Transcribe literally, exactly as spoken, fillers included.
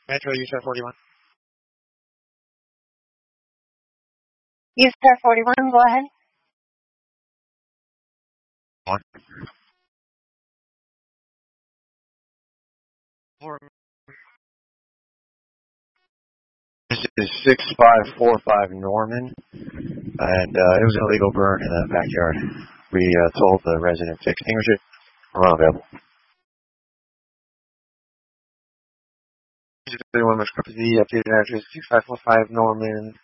Metro user forty-one. User forty-one, go ahead. One. Four. This is six five four five Norman, and uh, it was an illegal burn in the backyard. We uh, told the resident to extinguish it. We're unavailable. The updated address six five four five Norman.